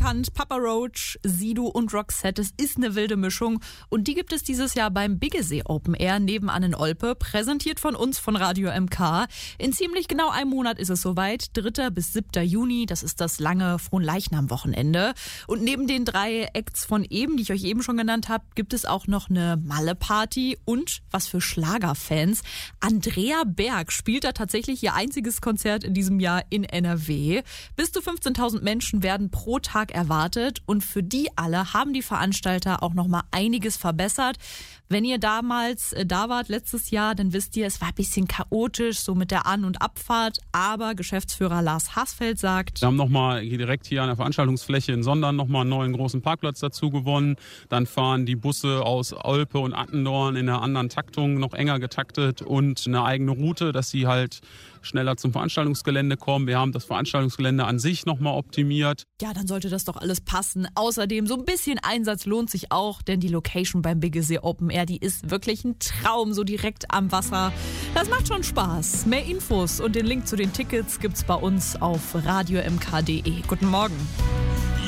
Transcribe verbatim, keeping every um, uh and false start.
bekannt. Papa Roach, Sido und Roxette. Es ist eine wilde Mischung. Und die gibt es dieses Jahr beim Biggesee Open Air nebenan in Olpe. Präsentiert von uns von Radio M K. In ziemlich genau einem Monat ist es soweit. dritter bis siebter Juni. Das ist das lange Fronleichnam-Wochenende. Und neben den drei Acts von eben, die ich euch eben schon genannt habe, gibt es auch noch eine Malle-Party und was für Schlagerfans. Andrea Berg spielt da tatsächlich ihr einziges Konzert in diesem Jahr in N R W. Bis zu fünfzehntausend Menschen werden pro Tag erwartet und für die alle haben die Veranstalter auch noch mal einiges verbessert. Wenn ihr damals da wart, letztes Jahr, dann wisst ihr, es war ein bisschen chaotisch, so mit der An- und Abfahrt, aber Geschäftsführer Lars Haßfeld sagt: Wir haben nochmal direkt hier an der Veranstaltungsfläche in Sondern nochmal einen neuen großen Parkplatz dazu gewonnen. Dann fahren die Busse aus Olpe und Attendorn in einer anderen Taktung, noch enger getaktet und eine eigene Route, dass sie halt schneller zum Veranstaltungsgelände kommen. Wir haben das Veranstaltungsgelände an sich nochmal optimiert. Ja, dann sollte das doch alles passen. Außerdem, so ein bisschen Einsatz lohnt sich auch, denn die Location beim Biggesee Open Air, die ist wirklich ein Traum, so direkt am Wasser. Das macht schon Spaß. Mehr Infos und den Link zu den Tickets gibt's bei uns auf radio m k punkt d e. Guten Morgen.